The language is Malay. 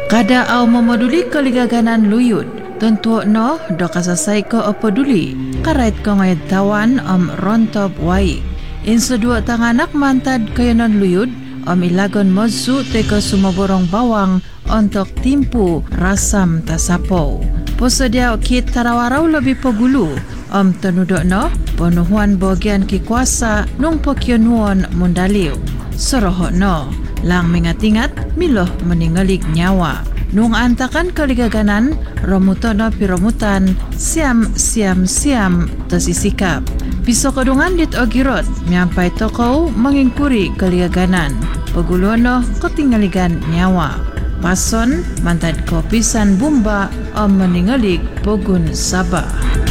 Kada au memaduli keligaganan luyut. Tentu no do kasasai ko peduli. Karait ko ngayad tawan rontop waik. Inso dua tanganak mantad kayanan luyut ilagon mozu teko sumaborong bawang untuk timpu rasam tasapo. Posedia kit tarawarau lebih pegulu tenudok no penuhuan bagian ki kuasa nung pokyonuan mundaliu. Sorohok no lang mengat-ingat miloh meningalik nyawa. Nung antakan keligaganan romutono piromutan siam tesisikap. Piso kedungan dit ogirot nyampai toko mengingkuri keligaganan. Peguluano ketinggaligan nyawa. Pason mantad kopisan bumba meningalik pogun sabah.